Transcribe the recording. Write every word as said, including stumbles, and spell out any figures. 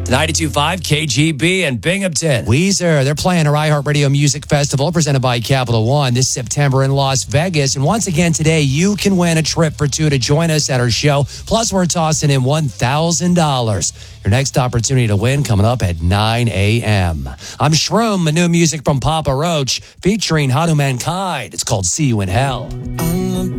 ninety-two point five K G B and Binghamton. Weezer, they're playing our iHeartRadio Music Festival presented by Capital One this September in Las Vegas. And once again today, you can win a trip for two to join us at our show. Plus, we're tossing in one thousand dollars. Your next opportunity to win coming up at nine a.m. I'm Shroom, the new music from Papa Roach featuring How to Mankind. It's called See You in Hell.